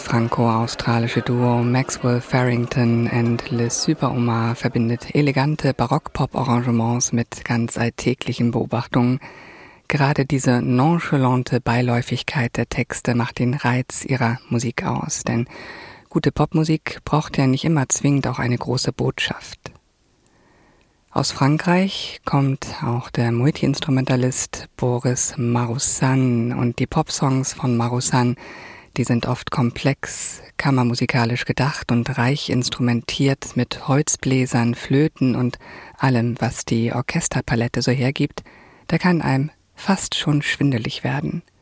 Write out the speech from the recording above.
franco-australische Duo Maxwell Farrington and Le Super Omar verbindet elegante Barock-Pop-Arrangements mit ganz alltäglichen Beobachtungen. Gerade diese nonchalante Beiläufigkeit der Texte macht den Reiz ihrer Musik aus, denn gute Popmusik braucht ja nicht immer zwingend auch eine große Botschaft. Aus Frankreich kommt auch der Multi-Instrumentalist Boris Maroussan und die Popsongs von Maroussan, die sind oft komplex, kammermusikalisch gedacht und reich instrumentiert mit Holzbläsern, Flöten und allem, was die Orchesterpalette so hergibt. Da kann einem fast schon schwindelig werden.